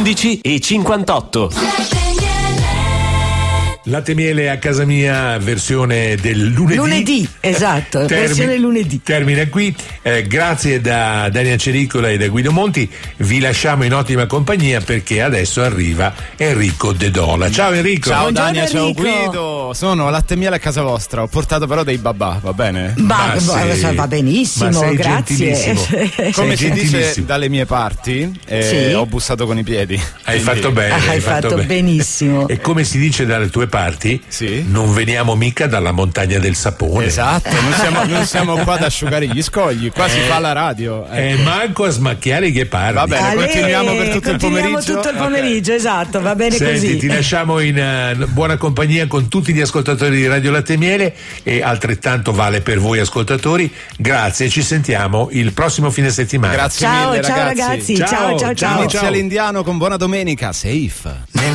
11:58. Latte miele a casa mia, versione del lunedì. Lunedì, esatto, versione lunedì. Termina qui. Grazie da Dania Cericola e da Guido Monti. Vi lasciamo in ottima compagnia perché adesso arriva Enrico De Dola. Ciao Enrico. Ciao Buongiorno, Dania, ciao Enrico. Guido. Sono latte miele a casa vostra. Ho portato però dei babà, va bene? Va benissimo, ma sei grazie. gentilissimo. Come Sei si dice gentilissimo. dalle mie parti, Sì. ho bussato con i piedi. Hai fatto bene. Hai fatto bene. benissimo. E come si dice dalle tue parti, Sì. non veniamo mica dalla montagna del sapone. Esatto, non siamo qua ad asciugare gli scogli, qua si fa la radio. Manco a smacchiare i ghepardi. Va bene. Continuiamo per tutto il pomeriggio? Tutto il pomeriggio, esatto, va bene Senti, così. ti lasciamo in buona compagnia con tutti gli ascoltatori di Radio Latte Miele e altrettanto vale per voi ascoltatori. Grazie, ci sentiamo il prossimo fine settimana. Grazie Ciao, mille ciao ragazzi. ragazzi, ciao. Inizia l'indiano con buona domenica, safe.